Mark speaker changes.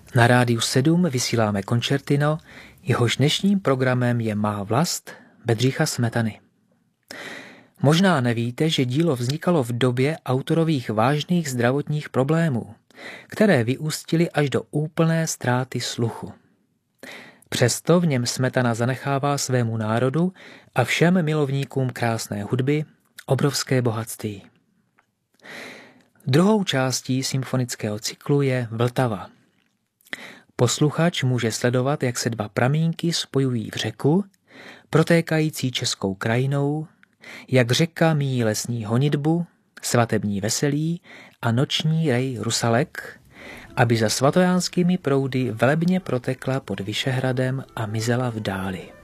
Speaker 1: Na Rádiu 7 vysíláme koncertino, jehož dnešním programem je Má vlast Bedřicha Smetany. Možná nevíte, že dílo vznikalo v době autorových vážných zdravotních problémů, které vyústily až do úplné ztráty sluchu. Přesto v něm Smetana zanechává svému národu a všem milovníkům krásné hudby obrovské bohatství. Druhou částí symfonického cyklu je Vltava. Posluchač může sledovat, jak se dva pramínky spojují v řeku, protékající českou krajinou, jak řeka míjí lesní honitbu, svatební veselí a noční rej Rusalek, aby za svatojánskými proudy velebně protekla pod Vyšehradem a mizela v dáli.